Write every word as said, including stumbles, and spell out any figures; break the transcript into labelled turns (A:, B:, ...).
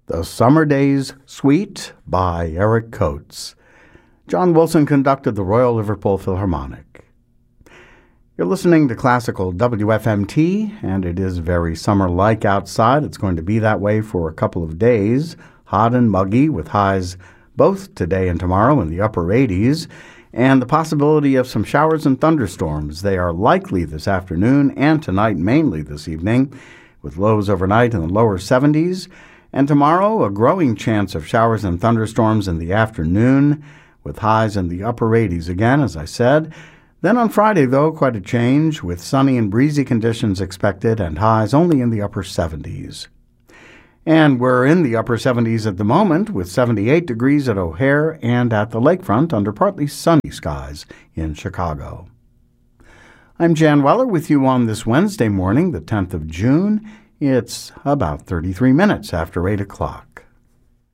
A: The Summer Days Suite by Eric Coates. John Wilson conducted the Royal Liverpool Philharmonic. You're listening to Classical W F M T, and it is very summer-like outside. It's going to be that way for a couple of days, hot and muggy with highs both today and tomorrow in the upper eighties, and the possibility of some showers and thunderstorms. They are likely this afternoon and tonight, mainly this evening, with lows overnight in the lower seventies. And tomorrow, a growing chance of showers and thunderstorms in the afternoon, with highs in the upper eighties again, as I said. Then on Friday, though, quite a change, with sunny and breezy conditions expected and highs only in the upper seventies. And we're in the upper seventies at the moment, with seventy-eight degrees at O'Hare and at the lakefront under partly sunny skies in Chicago. I'm Jan Weller with you on this Wednesday morning, the tenth of June. It's about thirty-three minutes after eight o'clock.